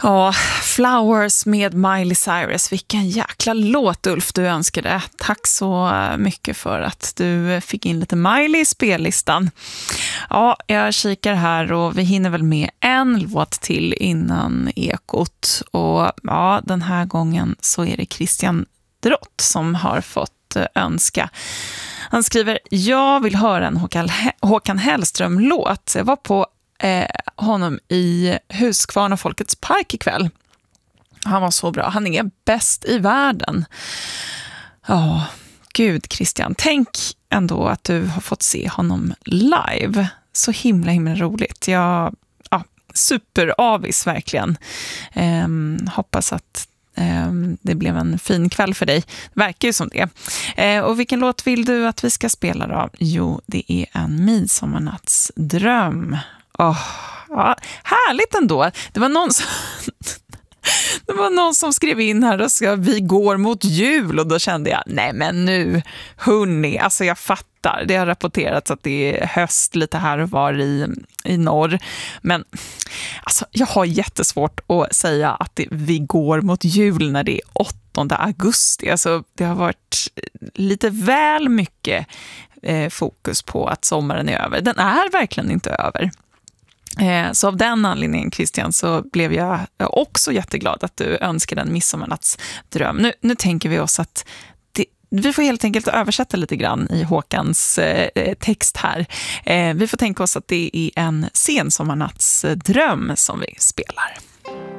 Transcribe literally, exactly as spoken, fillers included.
Ja, Flowers med Miley Cyrus. Vilken jäkla låt, Ulf, du önskade. Tack så mycket för att du fick in lite Miley i spellistan. Ja, jag kikar här och vi hinner väl med en låt till innan Ekot. Och ja, den här gången så är det Christian Drott som har fått önska. Han skriver: jag vill höra en Håkan, Håkan Hellström-låt. Jag var på eh, honom i Huskvarna Folkets park ikväll. Han var så bra. Han är bäst i världen. Ja, gud Christian. Tänk ändå att du har fått se honom live. Så himla himla roligt. Jag, ja, superavis verkligen. Ehm, hoppas att det blev en fin kväll för dig. Det verkar ju som det. Och vilken låt vill du att vi ska spela då? Jo, det är en midsommarnattsdröm. Åh, ja, härligt ändå. Det var någon som... Det var någon som skrev in här och ska vi går mot jul, och då kände jag, nej men nu, hörni, alltså jag fattar. Det har rapporterats att det är höst lite här och var i, i norr. Men alltså, jag har jättesvårt att säga att det, vi går mot jul när det är åttonde augusti. Alltså, det har varit lite väl mycket eh, fokus på att sommaren är över. Den är verkligen inte över. Så av den anledningen, Christian, så blev jag också jätteglad att du önskade en midsommarnattsdröm. Nu, nu tänker vi oss att det, vi får helt enkelt översätta lite grann i Håkans eh, text här. Eh, vi får tänka oss att det är en sensommarnattsdröm som vi spelar.